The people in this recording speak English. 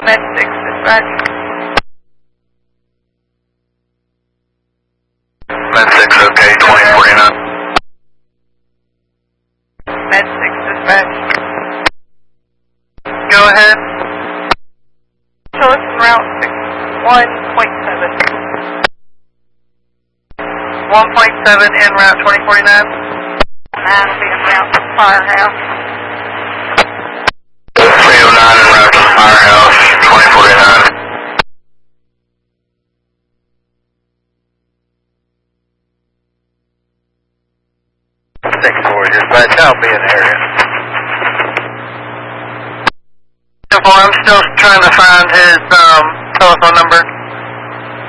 Med 6 dispatch. Med 6, okay, 2049. Med 6 dispatch. Go ahead. Show us route 1.7. 1.7 en route 2049. 9 will be en route to Firehouse. 309 en route to Firehouse, 2049. 6-4, dispatch, I'll be in the area. I'm still trying to find his telephone number.